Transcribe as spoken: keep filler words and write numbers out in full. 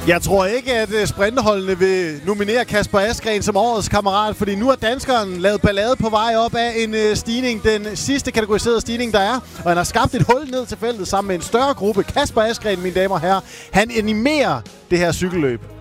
Jeg tror ikke, at sprinterholdene vil nominere Kasper Asgreen som årets kammerat, fordi nu har danskeren lavet ballade på vej op af en uh, stigning, den sidste kategoriserede stigning, der er. Og han har skabt et hul ned til feltet sammen med en større gruppe. Kasper Asgreen, mine damer og herrer, han animerer det her cykelløb.